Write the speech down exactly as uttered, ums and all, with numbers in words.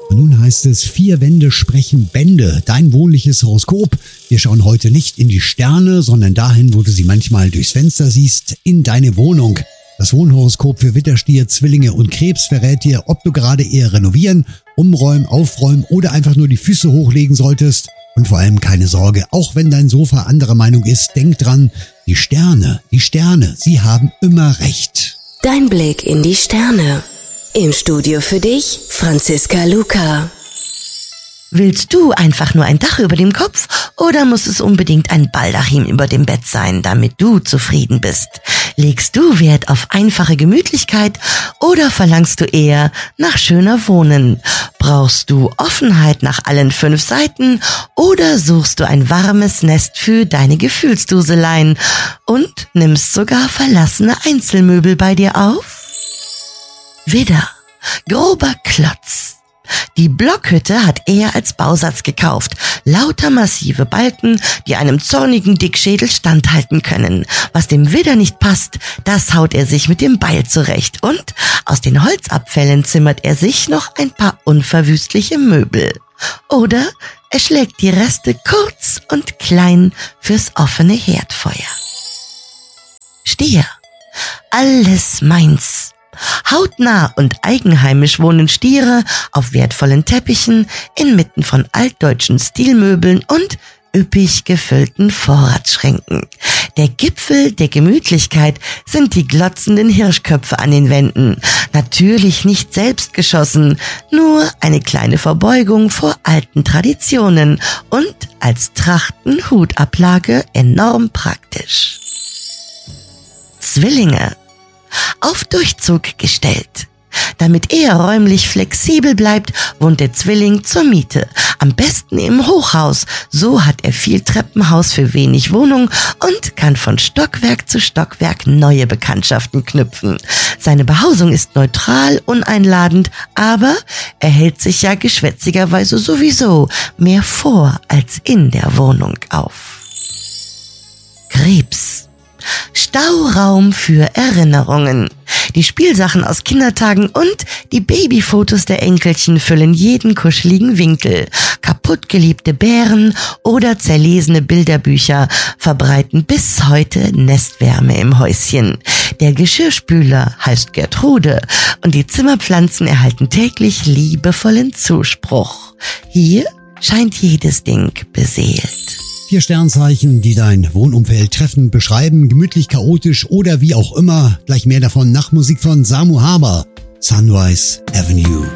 Und nun heißt es, vier Wände sprechen Bände, dein wohnliches Horoskop. Wir schauen heute nicht in die Sterne, sondern dahin, wo du sie manchmal durchs Fenster siehst, in deine Wohnung. Das Wohnhoroskop für Widderstier, Zwillinge und Krebs verrät dir, ob du gerade eher renovieren, umräumen, aufräumen oder einfach nur die Füße hochlegen solltest. Und vor allem keine Sorge, auch wenn dein Sofa anderer Meinung ist, denk dran, die Sterne, die Sterne, sie haben immer recht. Dein Blick in die Sterne. Im Studio für dich, Franziska Luca. Willst du einfach nur ein Dach über dem Kopf oder muss es unbedingt ein Baldachin über dem Bett sein, damit du zufrieden bist? Legst du Wert auf einfache Gemütlichkeit oder verlangst du eher nach schöner Wohnen? Brauchst du Offenheit nach allen fünf Seiten oder suchst du ein warmes Nest für deine Gefühlsduseleien und nimmst sogar verlassene Einzelmöbel bei dir auf? Widder, grober Klotz. Die Blockhütte hat er als Bausatz gekauft. Lauter massive Balken, die einem zornigen Dickschädel standhalten können. Was dem Widder nicht passt, das haut er sich mit dem Beil zurecht. Und aus den Holzabfällen zimmert er sich noch ein paar unverwüstliche Möbel. Oder er schlägt die Reste kurz und klein fürs offene Herdfeuer. Stier, alles meins. Hautnah und eigenheimisch wohnen Stiere auf wertvollen Teppichen inmitten von altdeutschen Stilmöbeln und üppig gefüllten Vorratsschränken. Der Gipfel der Gemütlichkeit sind die glotzenden Hirschköpfe an den Wänden. Natürlich nicht selbst geschossen, nur eine kleine Verbeugung vor alten Traditionen und als Trachten-Hutablage enorm praktisch. Zwillinge. Auf Durchzug gestellt. Damit er räumlich flexibel bleibt, wohnt der Zwilling zur Miete. Am besten im Hochhaus. So hat er viel Treppenhaus für wenig Wohnung und kann von Stockwerk zu Stockwerk neue Bekanntschaften knüpfen. Seine Behausung ist neutral, uneinladend, aber er hält sich ja geschwätzigerweise sowieso mehr vor als in der Wohnung auf. Krebs. Stauraum für Erinnerungen. Die Spielsachen aus Kindertagen und die Babyfotos der Enkelchen füllen jeden kuscheligen Winkel. Kaputtgeliebte Bären oder zerlesene Bilderbücher verbreiten bis heute Nestwärme im Häuschen. Der Geschirrspüler heißt Gertrude und die Zimmerpflanzen erhalten täglich liebevollen Zuspruch. Hier scheint jedes Ding beseelt. Vier Sternzeichen, die dein Wohnumfeld treffend beschreiben, gemütlich, chaotisch oder wie auch immer. Gleich mehr davon nach Musik von Samu Haber. Sunrise Avenue.